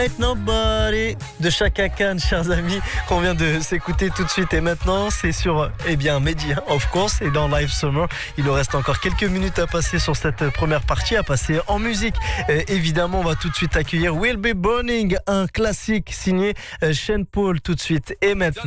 Ain't Nobody de Chaka Khan, chers amis, qu'on vient de s'écouter tout de suite. Et maintenant, c'est sur, Mehdi, of course, et dans Live Summer. Il nous reste encore quelques minutes à passer sur cette première partie, à passer en musique. Évidemment, on va tout de suite accueillir Will Be Burning, un classique signé Sean Paul tout de suite. Et maintenant.